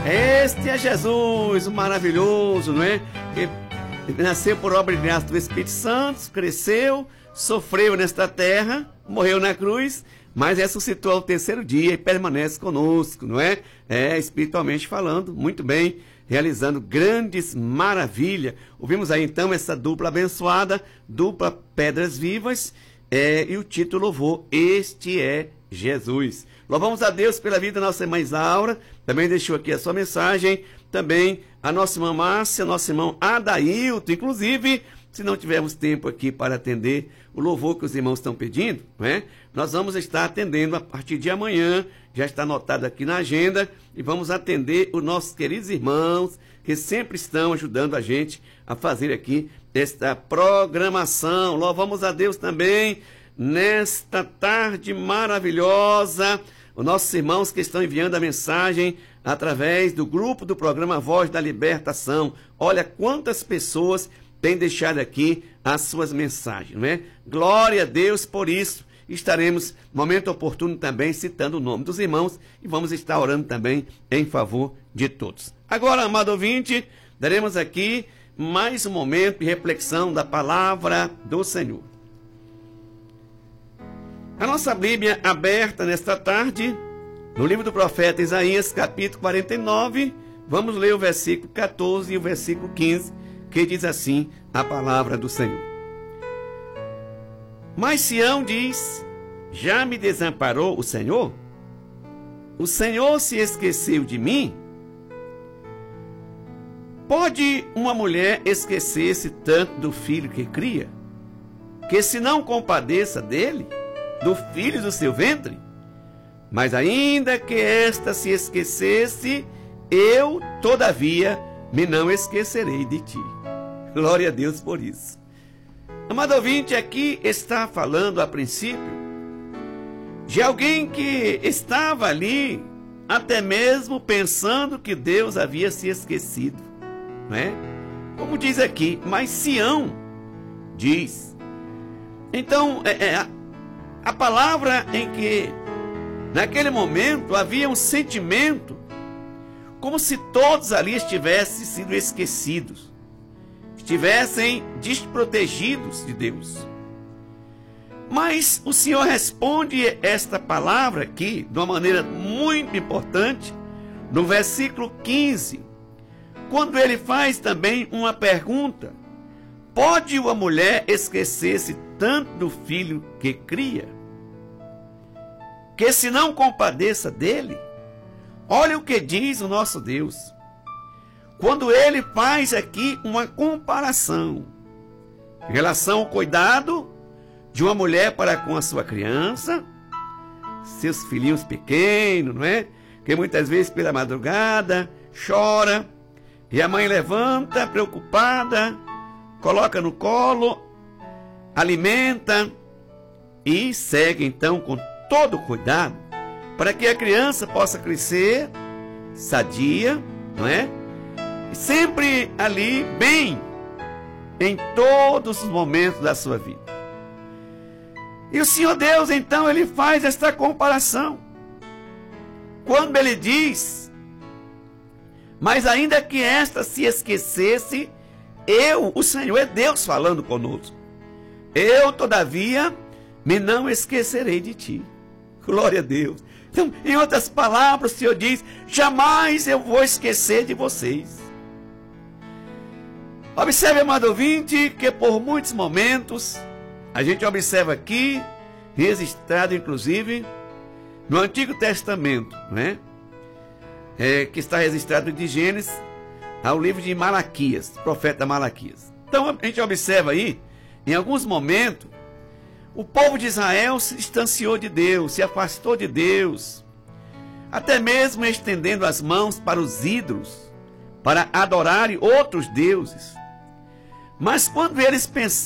Este é Jesus, o maravilhoso, não é? Que nasceu por obra e graça do Espírito Santo, cresceu, sofreu nesta terra, morreu na cruz, mas ressuscitou ao terceiro dia e permanece conosco, não é? Espiritualmente falando, muito bem, realizando grandes maravilhas. Ouvimos aí então essa dupla abençoada, dupla Pedras Vivas, e o título louvor, Este é Jesus. Louvamos a Deus pela vida da nossa irmã Isaura, também deixou aqui a sua mensagem, também a nossa irmã Márcia, nosso irmão Adailton, inclusive, se não tivermos tempo aqui para atender o louvor que os irmãos estão pedindo, não é? Nós vamos estar atendendo a partir de amanhã, já está anotado aqui na agenda, e vamos atender os nossos queridos irmãos que sempre estão ajudando a gente a fazer aqui esta programação. Louvamos a Deus também nesta tarde maravilhosa, os nossos irmãos que estão enviando a mensagem através do grupo do programa Voz da Libertação. Olha quantas pessoas têm deixado aqui as suas mensagens, não é? Glória a Deus por isso. Estaremos, no momento oportuno, também citando o nome dos irmãos e vamos estar orando também em favor de todos. Agora, amado ouvinte, daremos aqui mais um momento de reflexão da palavra do Senhor. A nossa Bíblia aberta nesta tarde, no livro do profeta Isaías, capítulo 49, vamos ler o versículo 14 e o versículo 15, que diz assim a palavra do Senhor. Mas Sião diz, já me desamparou o Senhor? O Senhor se esqueceu de mim? Pode uma mulher esquecer-se tanto do filho que cria, que se não compadeça dele, do filho do seu ventre? Mas ainda que esta se esquecesse, eu, todavia, me não esquecerei de ti. Glória a Deus por isso. Amado ouvinte, aqui está falando a princípio de alguém que estava ali, até mesmo pensando que Deus havia se esquecido, não é? Como diz aqui, mas Sião diz. Então, a palavra em que, naquele momento, havia um sentimento como se todos ali estivessem sido esquecidos, estivessem desprotegidos de Deus. Mas o Senhor responde esta palavra aqui, de uma maneira muito importante, no versículo 15, quando ele faz também uma pergunta: pode uma mulher esquecer-se tanto do filho que cria, que se não compadeça dele? Olha o que diz o nosso Deus, quando ele faz aqui uma comparação em relação ao cuidado de uma mulher para com a sua criança, seus filhinhos pequenos, não é? Que muitas vezes pela madrugada chora, e a mãe levanta preocupada, coloca no colo, alimenta e segue então com todo cuidado para que a criança possa crescer sadia, não é? E sempre ali bem em todos os momentos da sua vida. E o Senhor Deus então ele faz esta comparação quando ele diz: mas ainda que esta se esquecesse, eu, o Senhor, é Deus falando conosco, eu, todavia, me não esquecerei de ti. Glória a Deus. Então, em outras palavras, o Senhor diz: jamais eu vou esquecer de vocês. Observe, amado ouvinte, que por muitos momentos, a gente observa aqui, registrado inclusive, no Antigo Testamento, né? Que está registrado de Gênesis ao livro de Malaquias, profeta Malaquias. Então a gente observa aí, em alguns momentos, o povo de Israel se distanciou de Deus, se afastou de Deus, até mesmo estendendo as mãos para os ídolos, para adorarem outros deuses. Mas quando eles pensaram